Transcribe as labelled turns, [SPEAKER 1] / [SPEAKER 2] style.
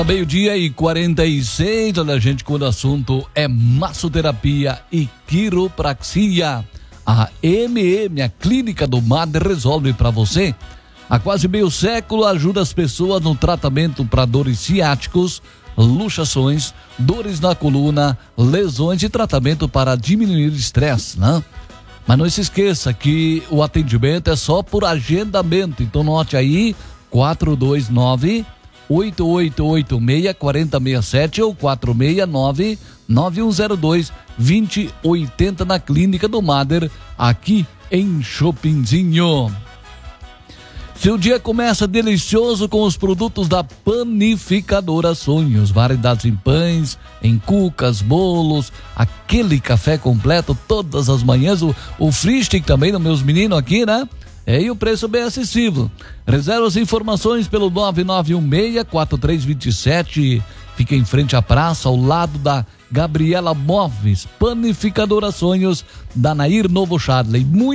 [SPEAKER 1] Meio-dia e 46, olha gente, quando o assunto é massoterapia e quiropraxia, a MM, a Clínica do Mader, resolve para você. Há quase meio século ajuda as pessoas no tratamento para dores ciáticos, luxações, dores na coluna, lesões e tratamento para diminuir o estresse, né? Mas não se esqueça que o atendimento é só por agendamento, então note aí, 429-8886-4067 ou 469-9102-2080 na Clínica do Mader, aqui em Chopinzinho. Seu dia começa delicioso com os produtos da Panificadora Sonhos. Variedades em pães, em cucas, bolos, aquele café completo todas as manhãs. O free stick também, dos meus meninos aqui, né? E o preço bem acessível. Reserva as informações pelo 9916-4327. Fica em frente à praça, ao lado da Gabriela Móveis. Panificadora Sonhos, da Nair Novo Charley.